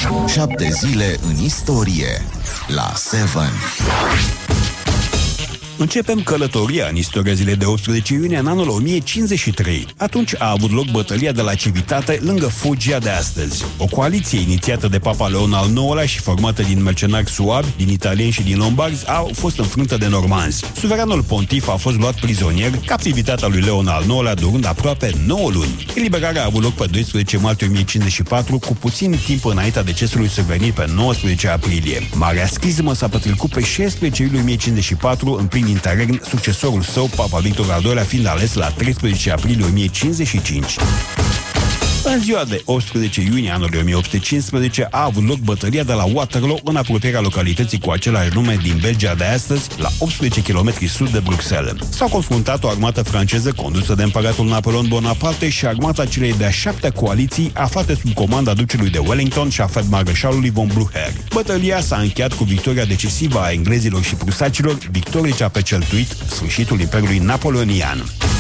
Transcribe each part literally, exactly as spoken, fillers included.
Șapte zile în istorie la Seven. Începem călătoria în istoria zilei de optsprezece iunie în anul o mie cincizeci și trei. Atunci a avut loc bătălia de la Civitate lângă Foggia de astăzi. O coaliție inițiată de Papa Leon al nouălea și formată din mercenari suabi, din italieni și din lombarzi a fost înfrântă de normanzi. Suveranul pontif a fost luat prizonier, captivitatea lui Leon al nouălea durând aproape nouă luni. Eliberarea a avut loc pe doisprezece martie o mie cincizeci și patru, cu puțin timp înaintea decesului survenit pe nouăsprezece aprilie. Marea schismă s-a petrecut pe șaisprezece iulie o mie cincizeci și patru în plin interregn, succesorul său, Papa Victor al doilea, fiind ales la treisprezece aprilie o mie cincizeci și cinci. În ziua de optsprezece iunie anului o mie opt sute cincisprezece a avut loc bătălia de la Waterloo, în apropierea localității cu același nume din Belgia de astăzi, la optsprezece kilometri sud de Bruxelles. S-au confruntat o armată franceză condusă de împăratul Napoleon Bonaparte și armata celei de-a șaptea coaliții aflate sub comanda ducelui de Wellington și a feldmareșalului von Blücher. Bătălia s-a încheiat cu victoria decisivă a englezilor și prusacilor, victorie ce a peceltuit sfârșitul Imperiului Napoleonian.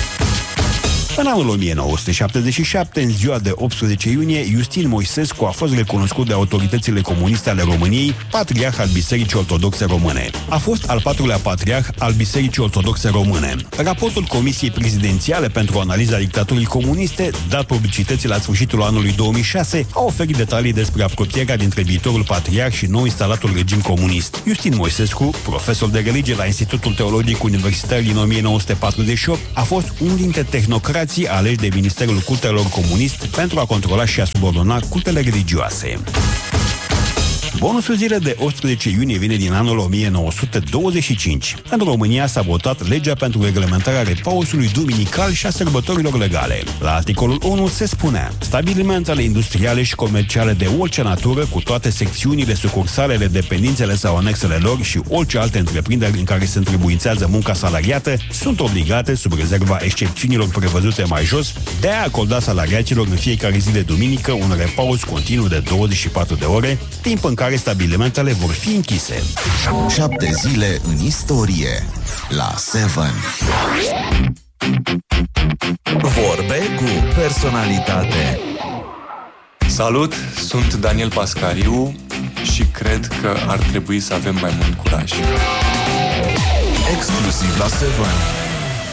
În anul o mie nouă sute șaptezeci și șapte, în ziua de optsprezece iunie, Iustin Moisescu a fost recunoscut de autoritățile comuniste ale României patriarh al Bisericii Ortodoxe Române. A fost al patrulea patriarh al Bisericii Ortodoxe Române. Raportul Comisiei Prezidențiale pentru analiza dictaturii comuniste, dat publicității la sfârșitul anului două mii șase, a oferit detalii despre apropierea dintre viitorul patriarh și nou instalatul regim comunist. Iustin Moisescu, profesor de religie la Institutul Teologic Universitar din o mie nouă sute patruzeci și opt, a fost unul dintre tehnocrații aleși de Ministerul Cultelor Comunist pentru a controla și a subordona cultele religioase. Bonusul zilei de optsprezece iunie vine din anul o mie nouă sute douăzeci și cinci. În România s-a votat legea pentru reglementarea repausului duminical și a sărbătorilor legale. La articolul unu se spunea: stabilimentele industriale și comerciale de orice natură, cu toate secțiunile, sucursalele, dependențele sau anexele lor și orice alte întreprinderi în care se întrebuințează munca salariată, sunt obligate, sub rezerva excepțiunilor prevăzute mai jos, de a acorda salariaților în fiecare zi de duminică un repaus continuu de douăzeci și patru de ore, timp în care stabilimentele vor fi închise. Șapte zile în istorie la Seven. Vorbe cu personalitate. Salut, sunt Daniel Pascariu și cred că ar trebui să avem mai mult curaj. Exclusiv la Seven.